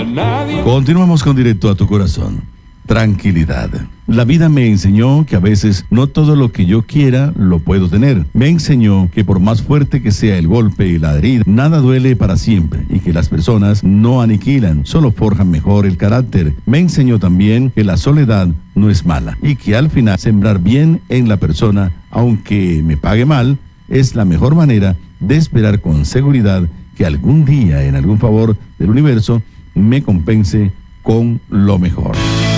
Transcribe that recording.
Continuamos con Directo a tu Corazón. Tranquilidad. La vida me enseñó que a veces no todo lo que yo quiera lo puedo tener. Me enseñó que por más fuerte que sea el golpe y la herida, nada duele para siempre y que las personas no aniquilan, solo forjan mejor el carácter. Me enseñó también que la soledad no es mala y que al final sembrar bien en la persona, aunque me pague mal, es la mejor manera de esperar con seguridad que algún día en algún favor del universo me compense con lo mejor.